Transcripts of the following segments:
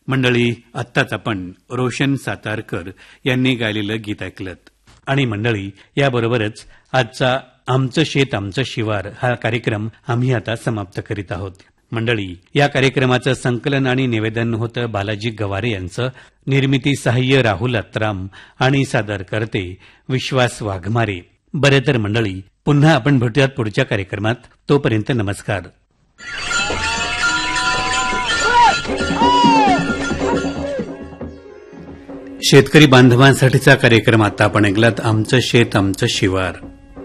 मंडळी, आत्ताच आपण रोशन सातारकर यांनी गायलेलं गीत ऐकलं. आणि मंडळी, याबरोबरच आजचा आमचं शेत आमचं शिवार हा कार्यक्रम आम्ही आता समाप्त करीत आहोत. मंडळी, या कार्यक्रमाचं संकलन आणि निवेदन होतं बालाजी गवारे यांचं. निर्मिती सहाय्य राहुल अत्राम आणि सादर करते विश्वास वाघमारे. बरे तर मंडळी, पुन्हा आपण भेटूयात पुढच्या कार्यक्रमात. तोपर्यंत नमस्कार. शेतकरी बांधवांसाठीचा कार्यक्रम आता आपण ऐकलात. आमचं शेत आमचं शिवार.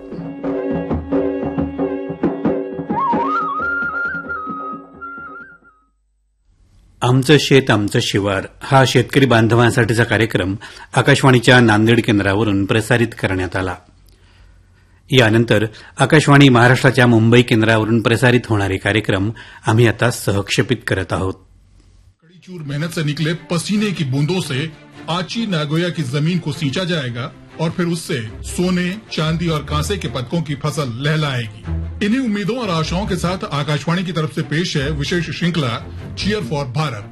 आमचं शेत आमचं शिवार हा शेतकरी बांधवांसाठीचा कार्यक्रम आकाशवाणीच्या नांदेड केंद्रावरून प्रसारित करण्यात आला. यानंतर आकाशवाणी महाराष्ट्राच्या मुंबई केंद्रावरून प्रसारित होणारे कार्यक्रम आम्ही आता सहक्षेपित करत आहोत. कड़ीचूर मेहनत से निकले पसीने की बूंदों से आची नागोया की जमीन को सींचा जाएगा और फिर उससे सोने, चांदी और कांसे के पदकों की फसल लहलाएगी. इन्हीं उम्मीदों और आशाओं के साथ आकाशवाणी की तरफ से पेश है विशेष श्रृंखला चीयर फॉर भारत.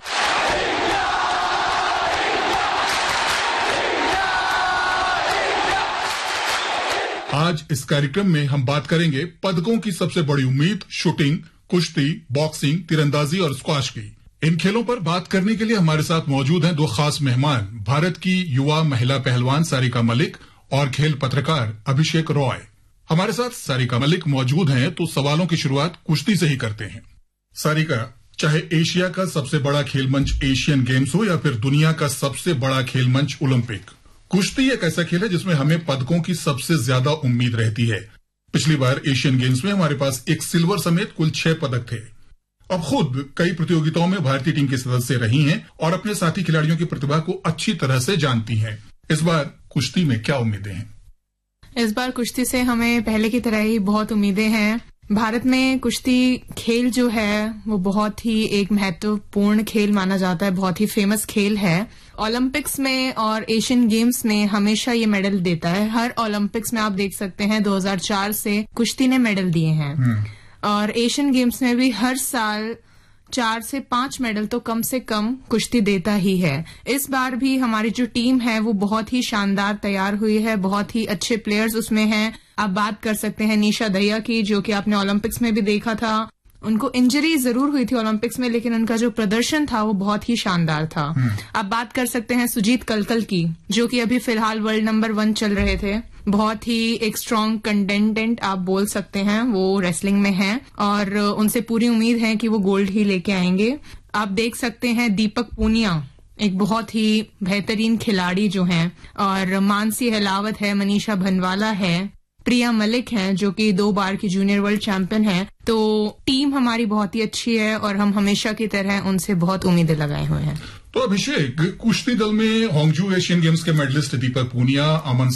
आज इस कार्यक्रम में हम बात करेंगे पदकों की सबसे बड़ी उम्मीद शूटिंग, कुश्ती, बॉक्सिंग, तीरंदाजी और स्क्वाश की. इन खेलों पर बात करने के लिए हमारे साथ मौजूद हैं दो खास मेहमान, भारत की युवा महिला पहलवान सारिका मलिक और खेल पत्रकार अभिषेक रॉय. हमारे साथ सारिका मलिक मौजूद हैं, तो सवालों की शुरुआत कुश्ती से ही करते हैं. सारिका, चाहे एशिया का सबसे बड़ा खेल मंच एशियन गेम्स हो या फिर दुनिया का सबसे बड़ा खेल मंच ओलंपिक, कुश्ती एक ऐसा खेल है जिसमें हमें पदकों की सबसे ज्यादा उम्मीद रहती है. पिछली बार एशियन गेम्स में हमारे पास एक सिल्वर समेत कुल 6 पदक थे. अब खुद कई प्रतियोगिताओं में भारतीय टीम के सदस्य रही हैं और अपने साथी खिलाड़ियों की प्रतिभा को अच्छी तरह से जानती हैं. इस बार कुश्ती में क्या उम्मीदें हैं? इस बार कुश्ती से हमें पहले की तरह ही बहुत उम्मीदें हैं. भारत में कुश्ती खेल जो है वो बहुत ही एक महत्वपूर्ण खेल माना जाता है, बहुत ही फेमस खेल है. ओलंपिक्स में और एशियन गेम्स में हमेशा ये मेडल देता है. हर ओलंपिक्स में आप देख सकते हैं 2004 से कुश्ती ने मेडल दिए हैं. और एशियन गेम्स में भी हर साल 4 से 5 मेडल तो कम से कम कुश्ती देता ही है. इस बार भी हमारी जो टीम है वो बहुत ही शानदार तैयार हुई है, बहुत ही अच्छे प्लेयर्स उसमें हैं. आप बात कर सकते हैं निशा दहिया की, जो कि आपने ओलंपिक्स में भी देखा था. उनको इंजरी जरूर हुई थी ओलंपिक्स में, लेकिन उनका जो प्रदर्शन था वो बहुत ही शानदार था. आप बात कर सकते हैं सुजीत कलकल की, जो कि अभी फिलहाल वर्ल्ड नंबर 1 चल रहे थे. बहुत ही एक स्ट्रांग कंटेंडेंट आप बोल सकते हैं, वो रेसलिंग में हैं और उनसे पूरी उम्मीद है कि वो गोल्ड ही लेके आएंगे. आप देख सकते हैं दीपक पूनिया, एक बहुत ही बेहतरीन खिलाड़ी जो हैं, और मानसी हिलावत है, मनीषा भनवाला है, प्रिया मलिक हैं जो कि 2 बार की जूनियर वर्ल्ड चैंपियन हैं. तो टीम हमारी बहुत ही अच्छी है और हम हमेशा की तरह उनसे बहुत उम्मीदें लगाए हुए हैं. तो अभिषेक, कुश्ती दल में होंगजू एशियन गेम्स के मेडलिस्ट दीपक पूनिया, अमन